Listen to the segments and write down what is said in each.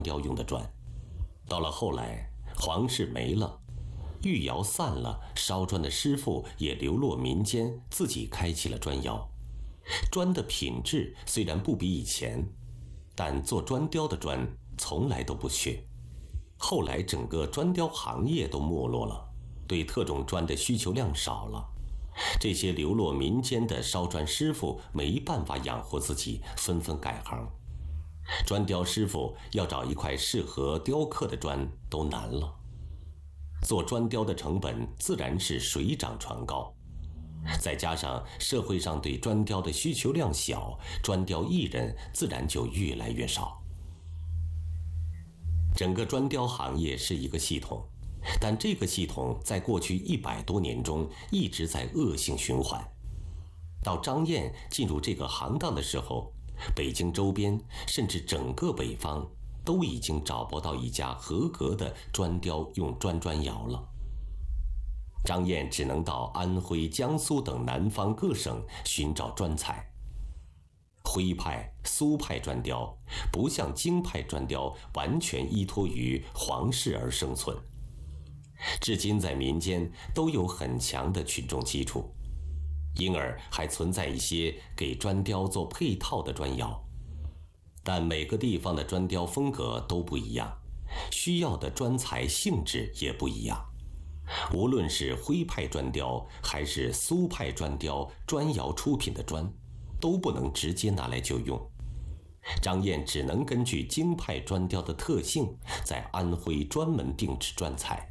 雕用的砖。到了后来，皇室没了，御窑散了，烧砖的师傅也流落民间，自己开起了砖窑。砖的品质虽然不比以前，但做砖雕的砖从来都不缺。后来整个砖雕行业都没落了，对特种砖的需求量少了，这些流落民间的烧砖师傅没办法养活自己，纷纷改行。砖雕师傅要找一块适合雕刻的砖都难了，做砖雕的成本自然是水涨船高。再加上社会上对砖雕的需求量小，砖雕艺人自然就越来越少。整个砖雕行业是一个系统，但这个系统在过去100多年中一直在恶性循环。到张燕进入这个行当的时候，北京周边甚至整个北方都已经找不到一家合格的砖雕用砖窑了。张燕只能到安徽、江苏等南方各省寻找砖材。徽派、苏派砖雕不像京派砖雕完全依托于皇室而生存，至今在民间都有很强的群众基础，因而还存在一些给砖雕做配套的砖窑。但每个地方的砖雕风格都不一样，需要的砖材性质也不一样。无论是徽派砖雕还是苏派砖雕，砖窑出品的砖都不能直接拿来就用。张燕只能根据京派砖雕的特性，在安徽专门定制砖材。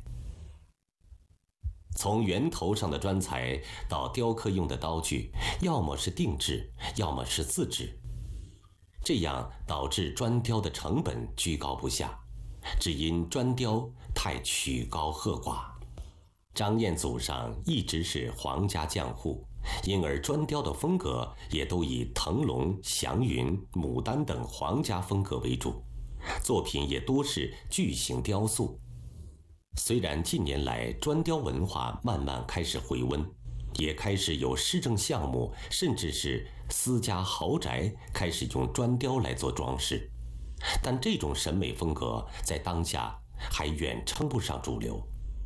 从源头上的砖材到雕刻用的刀具，要么是定制，要么是自制，这样导致砖雕的成本居高不下，只因砖雕太曲高和寡。张燕祖上一直是皇家匠户，因而砖雕的风格也都以腾龙、祥云、牡丹等皇家风格为主，作品也多是巨型雕塑。虽然近年来砖雕文化慢慢开始回温，也开始有市政项目，甚至是私家豪宅开始用砖雕来做装饰，但这种审美风格在当下还远称不上主流。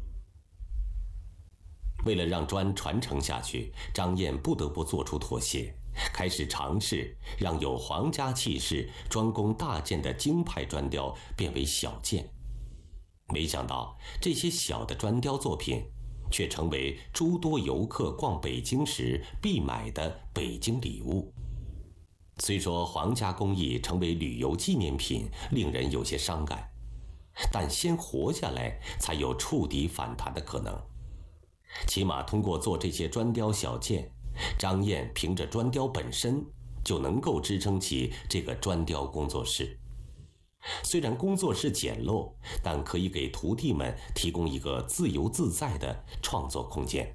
为了让砖传承下去，张燕不得不做出妥协，开始尝试让有皇家气势、专攻大件的京派砖雕变为小件。没想到这些小的砖雕作品却成为诸多游客逛北京时必买的北京礼物。虽说皇家工艺成为旅游纪念品令人有些伤感，但先活下来才有触底反弹的可能。起码通过做这些砖雕小件，张燕凭着砖雕本身就能够支撑起这个砖雕工作室。虽然工作室简陋，但可以给徒弟们提供一个自由自在的创作空间。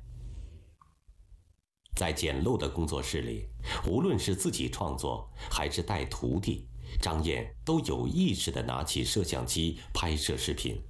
在简陋的工作室里，无论是自己创作还是带徒弟，张燕都有意识地拿起摄像机拍摄视频。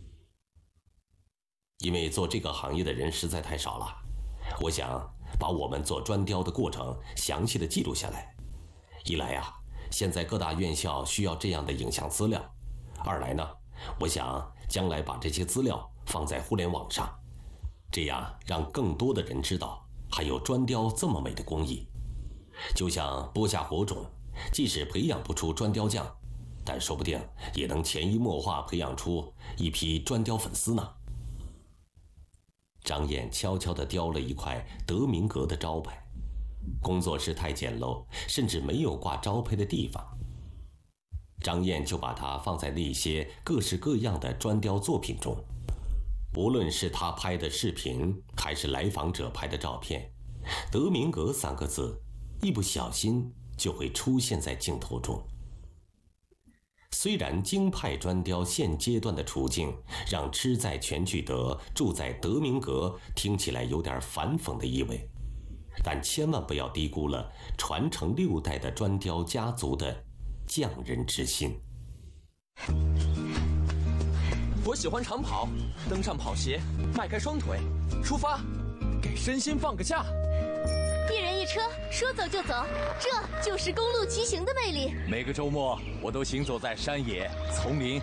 因为做这个行业的人实在太少了，我想把我们做砖雕的过程详细的记录下来。一来啊，现在各大院校需要这样的影像资料；二来呢，我想将来把这些资料放在互联网上，这样让更多的人知道还有砖雕这么美的工艺。就像播下火种，即使培养不出砖雕匠，但说不定也能潜移默化培养出一批砖雕粉丝呢。张燕悄悄地雕了一块德明阁的招牌，工作室太简陋，甚至没有挂招牌的地方。张燕就把它放在那些各式各样的砖雕作品中，无论是他拍的视频，还是来访者拍的照片，德明阁3个字一不小心就会出现在镜头中。虽然京派砖雕现阶段的处境让吃在全聚德、住在德明阁听起来有点反讽的意味，但千万不要低估了传承6代的砖雕家族的匠人之心。 我喜欢长跑，登上跑鞋，迈开双腿，出发，给身心放个假。 一人一车，说走就走，这就是公路骑行的魅力。 每个周末，我都行走在山野、丛林